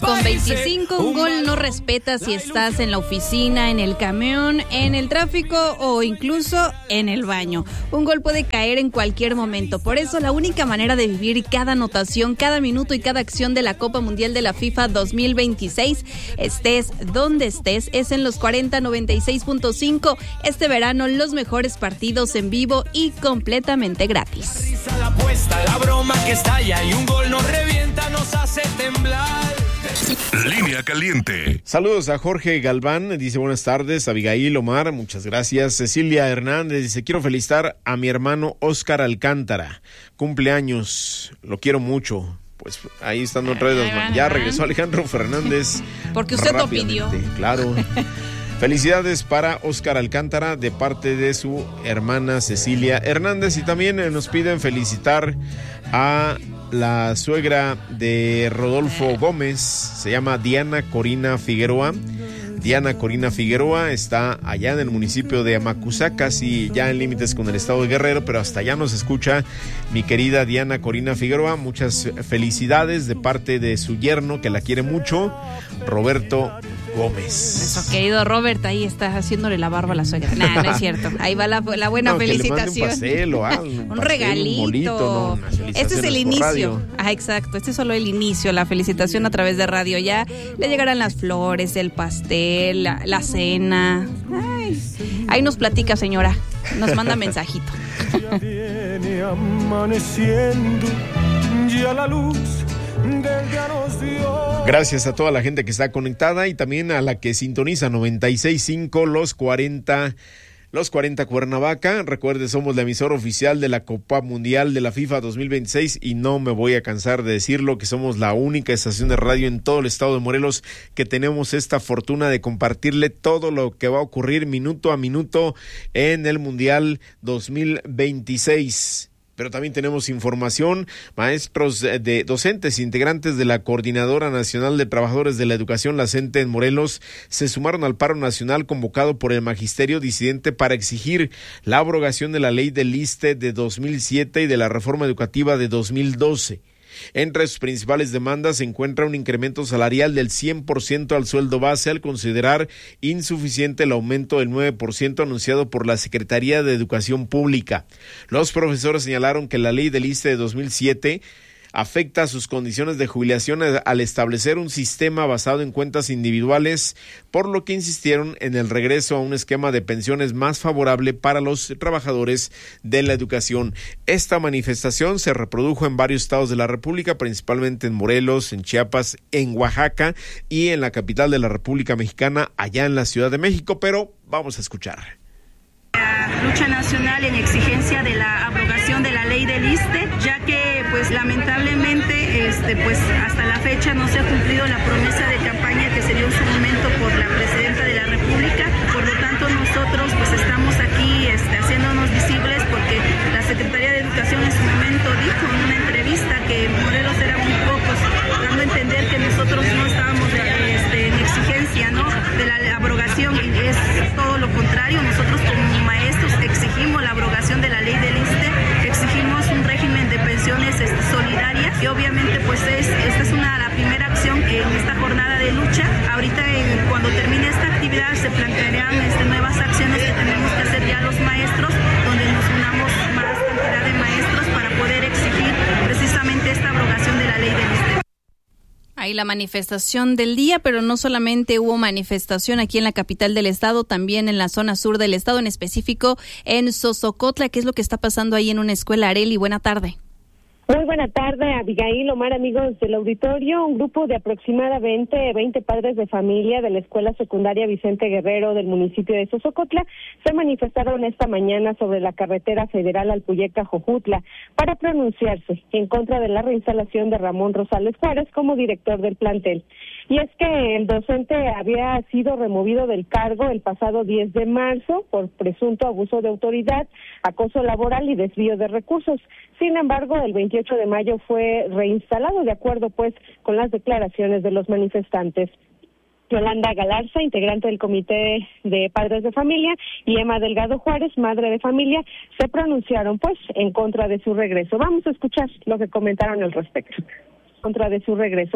Con 25, un gol no respeta si estás en la oficina, en el camión, en el tráfico o incluso en el baño. Un gol puede caer en cualquier momento. Por eso, la única manera de vivir cada anotación, cada minuto y cada acción de la Copa Mundial de la FIFA 2026, estés donde estés, es en los 4096.5. Este verano, los mejores partidos en vivo y completamente gratis. La apuesta, la broma que estalla y un gol nos revienta, nos hace temblar. Línea caliente. Saludos a Jorge Galván, dice buenas tardes. Abigail, Omar, muchas gracias. Cecilia Hernández dice: quiero felicitar a mi hermano Óscar Alcántara, cumpleaños, lo quiero mucho. Pues ahí están otra vez. Ya regresó Alejandro Fernández. Porque usted lo pidió. Claro. Felicidades para Óscar Alcántara de parte de su hermana Cecilia Hernández. Y también nos piden felicitar a la suegra de Rodolfo Gómez, se llama Diana Corina Figueroa. Diana Corina Figueroa está allá en el municipio de Amacuzac, casi ya en límites con el estado de Guerrero, pero hasta allá nos escucha mi querida Diana Corina Figueroa. Muchas felicidades de parte de su yerno, que la quiere mucho, Roberto Gómez. Eso, querido Robert, ahí está haciéndole la barba a la suegra. Nah, no es cierto. Ahí va la buena felicitación. Que le mande un pastel, un regalito. Un molito, no, este es el inicio. Exacto. Este es solo el inicio, la felicitación a través de radio. Ya le llegarán las flores, el pastel, la cena. Ay, ahí nos platica, señora. Nos manda mensajito. Ya viene amaneciendo, ya la luz del día nos dio. Gracias a toda la gente que está conectada y también a la que sintoniza 96.5 los 40 Cuernavaca. Recuerde, somos la emisora oficial de la Copa Mundial de la FIFA 2026 y no me voy a cansar de decirlo, que somos la única estación de radio en todo el estado de Morelos que tenemos esta fortuna de compartirle todo lo que va a ocurrir minuto a minuto en el Mundial 2026. Pero también tenemos información. Maestros de docentes integrantes de la Coordinadora Nacional de Trabajadores de la Educación, la CENTE en Morelos, se sumaron al paro nacional convocado por el magisterio disidente para exigir la abrogación de la ley del ISSSTE de 2007 y de la reforma educativa de 2012. Entre sus principales demandas se encuentra un incremento salarial del 100% al sueldo base, al considerar insuficiente el aumento del 9% anunciado por la Secretaría de Educación Pública. Los profesores señalaron que la ley del ISSSTE de 2007 afecta a sus condiciones de jubilación al establecer un sistema basado en cuentas individuales, por lo que insistieron en el regreso a un esquema de pensiones más favorable para los trabajadores de la educación. Esta manifestación se reprodujo en varios estados de la República, principalmente en Morelos, en Chiapas, en Oaxaca y en la capital de la República Mexicana, allá en la Ciudad de México, pero vamos a escuchar. Lucha nacional en exigencia de la abrogación de la ley del ISSSTE, ya que pues lamentablemente pues hasta la fecha no se ha cumplido la promesa de campaña que se dio en su momento por la presidenta de la República. Por lo tanto, nosotros pues estamos aquí haciéndonos visibles, porque la Secretaría de Educación en su momento dijo en una entrevista que Morelos era muy pocos, dando a entender que nosotros no estábamos en exigencia, ¿no?, de la abrogación, y es todo lo contrario. Nosotros como maestros exigimos la abrogación de la ley del ISSSTE, exigimos un régimen de pensiones solidarias, y obviamente pues esta es la primera acción en esta jornada de lucha. Ahorita cuando termine esta actividad se plantearán nuevas acciones que tenemos que hacer ya los maestros, donde nos unamos más cantidad de maestros para poder exigir precisamente esta abrogación de la ley del ISSSTE. Ahí la manifestación del día, pero no solamente hubo manifestación aquí en la capital del estado, también en la zona sur del estado, en específico en Sosocotla. ¿Qué es lo que está pasando ahí en una escuela? Arely, buena tarde. Muy buena tarde, Abigail, Omar, amigos del auditorio. Un grupo de aproximadamente 20 padres de familia de la Escuela Secundaria Vicente Guerrero del municipio de Sosocotla se manifestaron esta mañana sobre la carretera federal Alpuyeca-Jojutla para pronunciarse en contra de la reinstalación de Ramón Rosales Juárez como director del plantel. Y es que el docente había sido removido del cargo el pasado 10 de marzo por presunto abuso de autoridad, acoso laboral y desvío de recursos. Sin embargo, el 28 de mayo fue reinstalado de acuerdo pues con las declaraciones de los manifestantes. Yolanda Galarza, integrante del Comité de Padres de Familia, y Emma Delgado Juárez, madre de familia, se pronunciaron pues en contra de su regreso. Vamos a escuchar lo que comentaron al respecto. Contra de su regreso.